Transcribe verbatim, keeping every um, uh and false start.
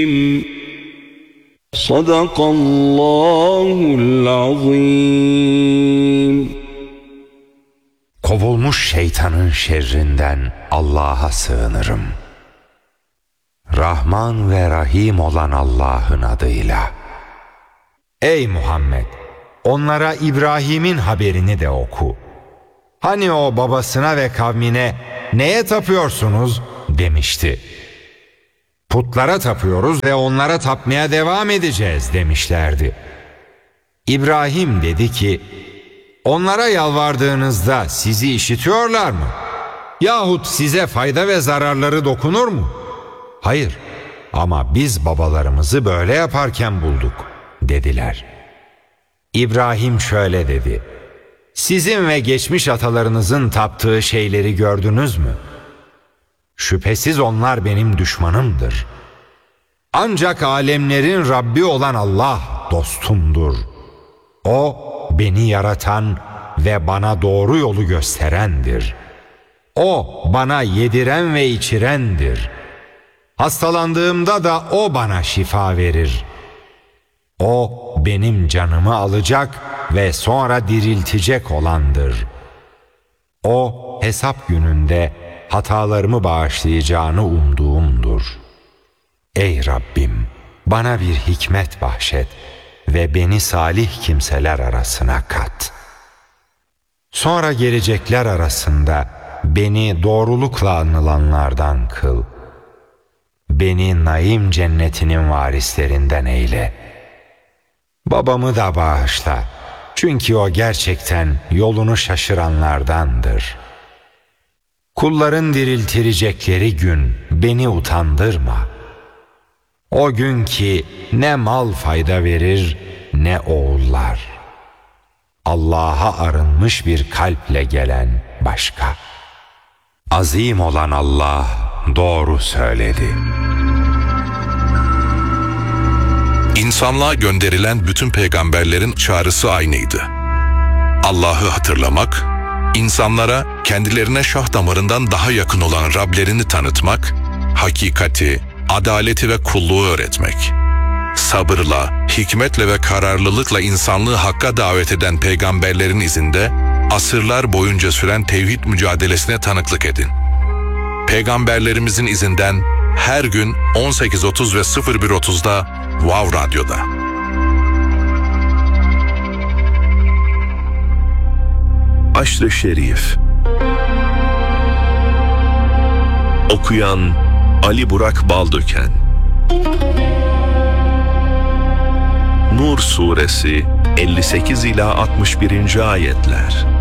Sadakallahul azim. Kovulmuş şeytanın şerrinden Allah'a sığınırım. Rahman ve Rahim olan Allah'ın adıyla. Ey Muhammed! Onlara İbrahim'in haberini de oku. Hani o babasına ve kavmine neye tapıyorsunuz demişti. Putlara tapıyoruz ve onlara tapmaya devam edeceğiz demişlerdi. İbrahim dedi ki, onlara yalvardığınızda sizi işitiyorlar mı? Yahut size fayda ve zararları dokunur mu? Hayır, ama biz babalarımızı böyle yaparken bulduk dediler. İbrahim şöyle dedi: sizin ve geçmiş atalarınızın taptığı şeyleri gördünüz mü? Şüphesiz onlar benim düşmanımdır. Ancak alemlerin Rabbi olan Allah dostumdur. O beni yaratan ve bana doğru yolu gösterendir. O bana yediren ve içirendir. Hastalandığımda da o bana şifa verir. O benim canımı alacak ve sonra diriltecek olandır. O hesap gününde hatalarımı bağışlayacağını umduğumdur. Ey Rabbim, bana bir hikmet bahşet ve beni salih kimseler arasına kat. Sonra gelecekler arasında beni doğrulukla anılanlardan kıl. Beni naim cennetinin varislerinden eyle. Babamı da bağışla, çünkü o gerçekten yolunu şaşıranlardandır. Kulların diriltirecekleri gün beni utandırma. O gün ki ne mal fayda verir ne oğullar. Allah'a arınmış bir kalple gelen başka. Azim olan Allah doğru söyledi. İnsanlığa gönderilen bütün peygamberlerin çağrısı aynıydı. Allah'ı hatırlamak, insanlara kendilerine şah damarından daha yakın olan Rablerini tanıtmak, hakikati, adaleti ve kulluğu öğretmek. Sabırla, hikmetle ve kararlılıkla insanlığı hakka davet eden peygamberlerin izinde, asırlar boyunca süren tevhid mücadelesine tanıklık edin. Peygamberlerimizin izinden her gün on sekiz otuz ve sıfır bir otuzda Wow Radyo'da. Aşr-ı Şerif. Okuyan Ali Burak Baldöken. Nur Suresi elli sekiz ila altmış birinci ayetler.